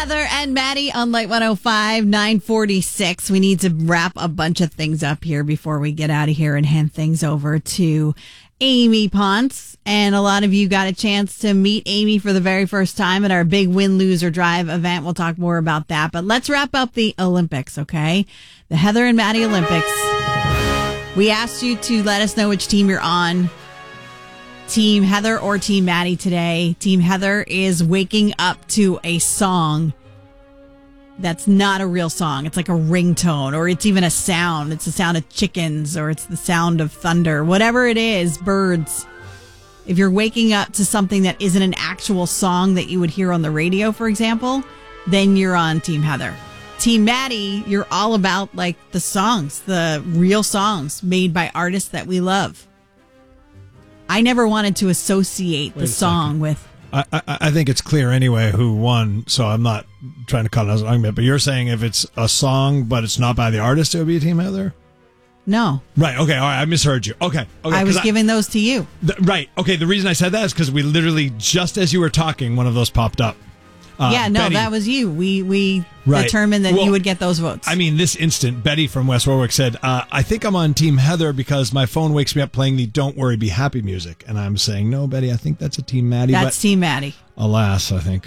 Heather and Maddie on Light 105, 946. We need to wrap a bunch of things up here before we get out of here and hand things over to Amy Ponce. And a lot of you got a chance to meet Amy for the very first time at our big Win, Lose, or Drive event. We'll talk more about that. But let's wrap up the Olympics, okay? The Heather and Maddie Olympics. We asked you to let us know which team you're on. Team Heather or Team Maddie today. Team Heather is waking up to a song that's not a real song. It's like a ringtone, or it's even a sound. It's the sound of chickens, or it's the sound of thunder. Whatever it is, birds. If you're waking up to something that isn't an actual song that you would hear on the radio, for example, then you're on Team Heather. Team Maddie, you're all about like the songs, the real songs made by artists that we love. I never wanted to associate the song with. I think it's clear anyway who won, so I'm not trying to cut it as an argument. But you're saying if it's a song, but it's not by the artist, it would be Team Heather? No. Right. Okay. All right. I misheard you. Okay. I was giving those to you. Right. Okay. The reason I said that is because we literally, just as you were talking, one of those popped up. Betty, that was you. We determined that you would get those votes. I mean, this instant, Betty from West Warwick said, I think I'm on Team Heather because my phone wakes me up playing the Don't Worry, Be Happy music. And I'm saying, no, Betty, I think that's a Team Maddie. That's Team Maddie. Alas, I think.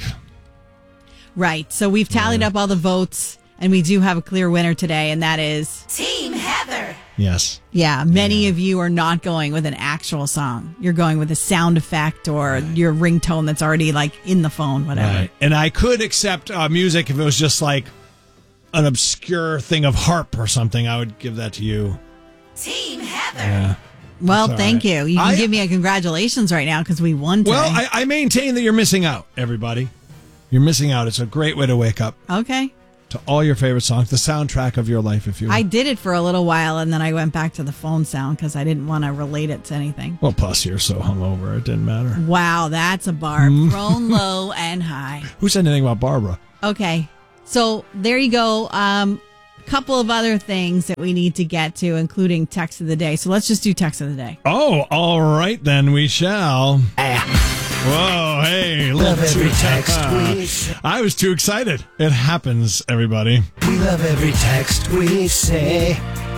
Right. So we've tallied up all the votes, and we do have a clear winner today, and that is Team Heather. Yes. Yeah, many of you are not going with an actual song. You're going with a sound effect or your ringtone that's already like in the phone, whatever. Right. And I could accept music if it was just like an obscure thing of harp or something. I would give that to you. Team Heather. Yeah. Well, thank you. You can give me a congratulations right now because we won today. Well, I maintain that you're missing out, everybody. You're missing out. It's a great way to wake up. Okay. To all your favorite songs, the soundtrack of your life, if you will. I did it for a little while, and then I went back to the phone sound because I didn't want to relate it to anything. Well, plus you're so hungover, it didn't matter. Wow, that's a bar thrown low and high. Who said anything about Barbara? Okay, so there you go. A couple of other things that we need to get to, including text of the day. So let's just do text of the day. Oh, all right, then we shall. Whoa, hey, love every text we say. I was too excited. It happens, everybody. We love every text we say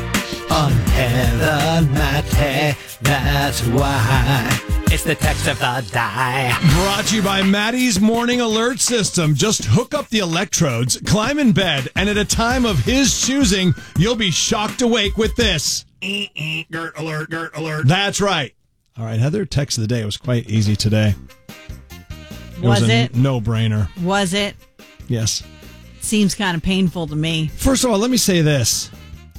on Heather and Maddie. That's why it's the text of the day. Brought to you by Maddie's Morning Alert System. Just hook up the electrodes, climb in bed, and at a time of his choosing, you'll be shocked awake with this. Gert alert, Gert alert. That's right. All right, Heather, text of the day. It was quite easy today. Was it? No-brainer. Was it? Yes. Seems kind of painful to me. First of all, let me say this.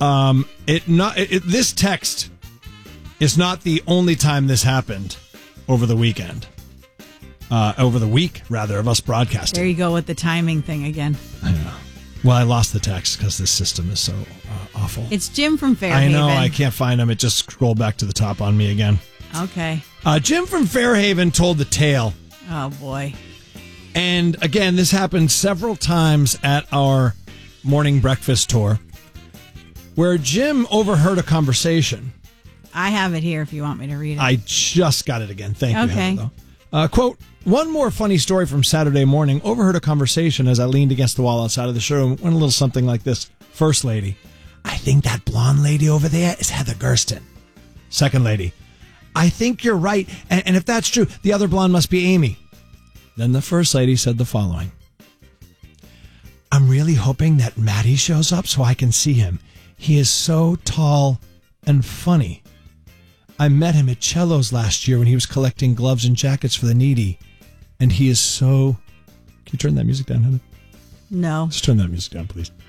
This text is not the only time this happened over the weekend. Over the week, rather, of us broadcasting. There you go with the timing thing again. I know. Well, I lost the text because this system is so awful. It's Jim from Fairhaven. I know. I can't find him. It just scrolled back to the top on me again. Okay. Jim from Fairhaven told the tale. Oh, boy. And again, this happened several times at our morning breakfast tour where Jim overheard a conversation. I have it here if you want me to read it. I just got it again. Thank you, okay. Heather, though. Quote, one more funny story from Saturday morning. Overheard a conversation as I leaned against the wall outside of the showroom. Went a little something like this. First lady, I think that blonde lady over there is Heather Gersten. Second lady, I think you're right. And if that's true, the other blonde must be Amy. Then the first lady said the following. I'm really hoping that Maddie shows up so I can see him. He is so tall and funny. I met him at Cello's last year when he was collecting gloves and jackets for the needy. And he is so... Can you turn that music down, Heather? No. Just turn that music down, please.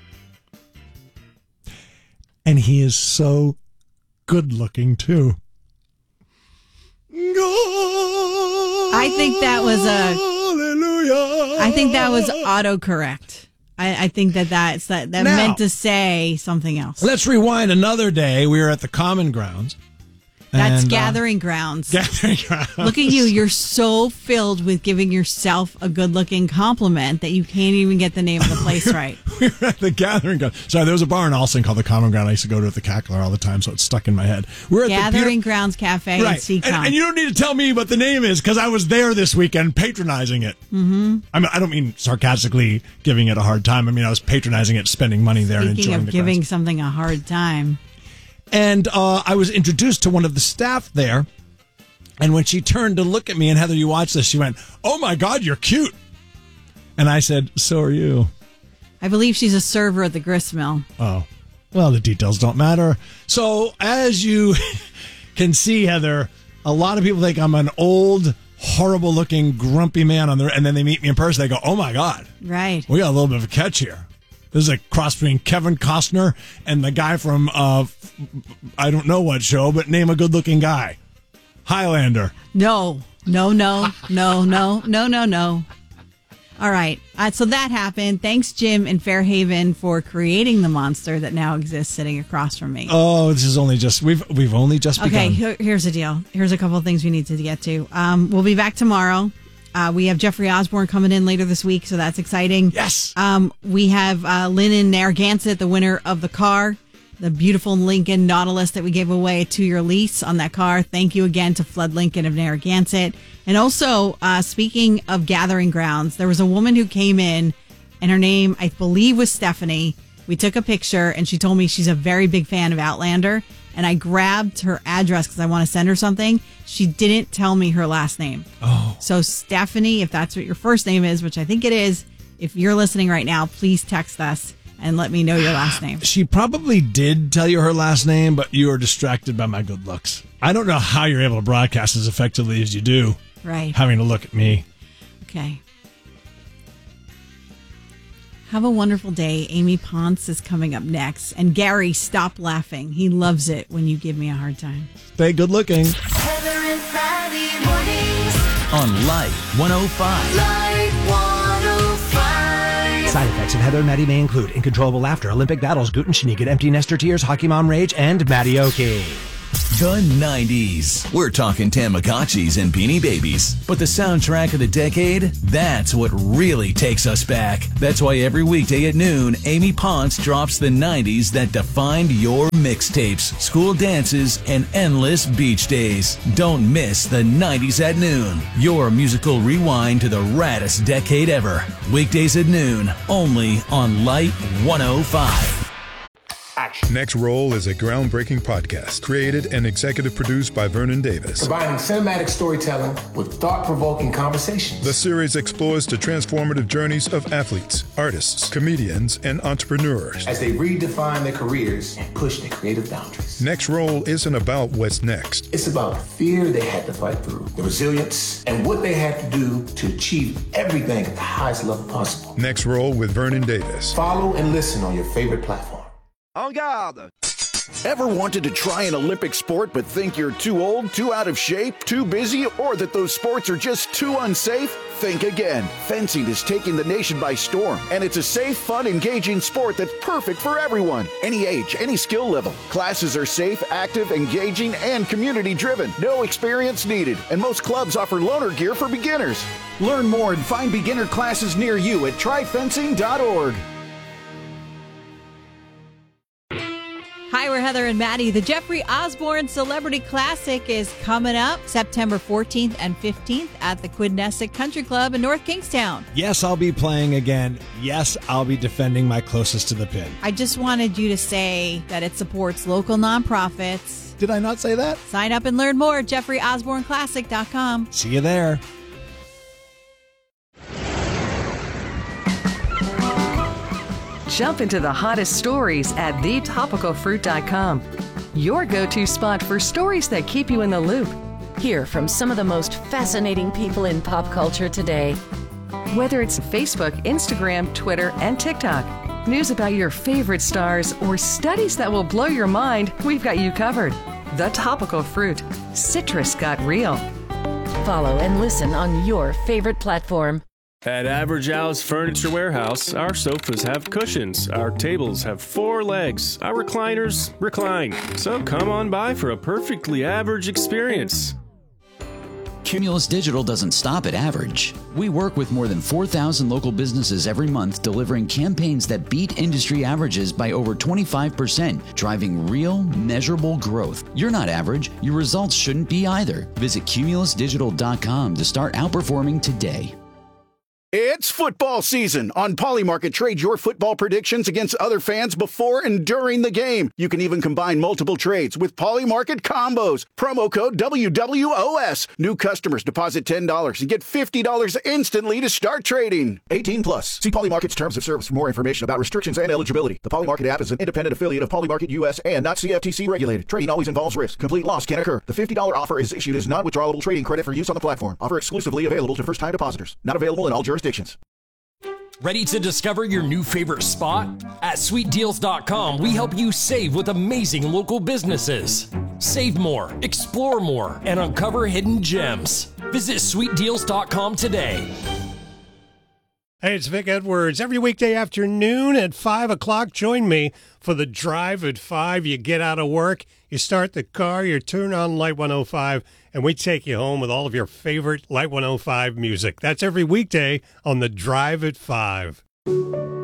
And he is so good looking, too. I think that was Hallelujah. I think that was autocorrect. I think that now, meant to say something else. Let's rewind another day. We were at the Common Grounds, That's And, Gathering Grounds. Gathering Grounds. Look at you. You're so filled with giving yourself a good-looking compliment that you can't even get the name of the place right. We were at the Gathering Ground. Sorry, there was a bar in Alston called the Common Ground. I used to go to at the Cackler all the time, so it's stuck in my head. We're at Gathering the Grounds Cafe in Seacon. And you don't need to tell me what the name is because I was there this weekend patronizing it. Mm-hmm. I don't mean sarcastically giving it a hard time. I mean, I was patronizing it, spending money there, and Speaking enjoying of the giving grounds. something a hard time. And I was introduced to one of the staff there. And when she turned to look at me, and Heather, you watch this, she went, "Oh my God, you're cute." And I said, "So are you." I believe she's a server at the grist mill. Oh, well, the details don't matter. So as you can see, Heather, a lot of people think I'm an old, horrible looking, grumpy man and then they meet me in person. They go, "Oh my God, Right. we got a little bit of a catch here." This is a cross between Kevin Costner and the guy from, I don't know what show, but name a good looking guy. Highlander. No. All right. So that happened. Thanks, Jim in Fairhaven, for creating the monster that now exists sitting across from me. Oh, this is only just, we've only just begun. Okay, here's the deal. Here's a couple of things we need to get to. We'll be back tomorrow. We have Jeffrey Osborne coming in later this week, so that's exciting. Yes. We have Lynn in Narragansett, the winner of the car, the beautiful Lincoln Nautilus that we gave away a 2-year lease on that car. Thank you again to Flood Lincoln of Narragansett. And also, speaking of Gathering Grounds, there was a woman who came in, and her name, I believe, was Stephanie. We took a picture, and she told me she's a very big fan of Outlander. And I grabbed her address because I want to send her something. She didn't tell me her last name. Oh. So, Stephanie, if that's what your first name is, which I think it is, if you're listening right now, please text us and let me know your last name. She probably did tell you her last name, but you were distracted by my good looks. I don't know how you're able to broadcast as effectively as you do. Right. Having to look at me. Okay. Have a wonderful day. Amy Ponce is coming up next. And Gary, stop laughing. He loves it when you give me a hard time. Stay good looking. Heather and Maddie mornings. On Light 105. Light 105. Side effects of Heather and Maddie may include uncontrollable laughter, Olympic battles, gluten sneak, empty nester tears, hockey mom rage, and Maddie-oki. The 90s. We're talking Tamagotchis and Beanie Babies. But the soundtrack of the decade, that's what really takes us back. That's why every weekday at noon, Amy Ponce drops the 90s that defined your mixtapes, school dances, and endless beach days. Don't miss the 90s at noon. Your musical rewind to the raddest decade ever. Weekdays at noon, only on Light 105. Next Roll is a groundbreaking podcast created and executive produced by Vernon Davis. Combining cinematic storytelling with thought-provoking conversations. The series explores the transformative journeys of athletes, artists, comedians, and entrepreneurs. As they redefine their careers and push their creative boundaries. Next Roll isn't about what's next. It's about the fear they had to fight through, the resilience, and what they had to do to achieve everything at the highest level possible. Next Roll with Vernon Davis. Follow and listen on your favorite platform. En garde! Ever wanted to try an Olympic sport but think you're too old, too out of shape, too busy, or that those sports are just too unsafe? Think again. Fencing is taking the nation by storm, and it's a safe, fun, engaging sport that's perfect for everyone. Any age, any skill level. Classes are safe, active, engaging, and community-driven. No experience needed, and most clubs offer loaner gear for beginners. Learn more and find beginner classes near you at tryfencing.org. Hi, we're Heather and Maddie. The Jeffrey Osborne Celebrity Classic is coming up September 14th and 15th at the Quidnessick Country Club in North Kingstown. Yes, I'll be playing again. Yes, I'll be defending my closest to the pin. I just wanted you to say that it supports local nonprofits. Did I not say that? Sign up and learn more at jeffreyosborneclassic.com. See you there. Jump into the hottest stories at thetopicalfruit.com. Your go-to spot for stories that keep you in the loop. Hear from some of the most fascinating people in pop culture today. Whether it's Facebook, Instagram, Twitter, and TikTok, news about your favorite stars, or studies that will blow your mind, we've got you covered. The Topical Fruit. Citrus got real. Follow and listen on your favorite platform. At Average Al's Furniture Warehouse, our sofas have cushions, our tables have 4 legs, our recliners recline. So come on by for a perfectly average experience. Cumulus Digital doesn't stop at average. We work with more than 4,000 local businesses every month, delivering campaigns that beat industry averages by over 25%, driving real, measurable growth. You're not average. Your results shouldn't be either. Visit cumulusdigital.com to start outperforming today. It's football season. On Polymarket, trade your football predictions against other fans before and during the game. You can even combine multiple trades with Polymarket combos. Promo code WWOS. New customers deposit $10 and get $50 instantly to start trading. 18 plus. See Polymarket's terms of service for more information about restrictions and eligibility. The Polymarket app is an independent affiliate of Polymarket US and not CFTC regulated. Trading always involves risk. Complete loss can occur. The $50 offer is issued as non-withdrawable trading credit for use on the platform. Offer exclusively available to first-time depositors. Not available in all jurisdictions. Ready to discover your new favorite spot? At sweetdeals.com, we help you save with amazing local businesses. Save more, explore more, and uncover hidden gems. Visit sweetdeals.com today. Hey, it's Vic Edwards. Every weekday afternoon at 5 o'clock, join me for the Drive at 5. You get out of work, you start the car, you turn on Light 105, and we take you home with all of your favorite Light 105 music. That's every weekday on the Drive at 5.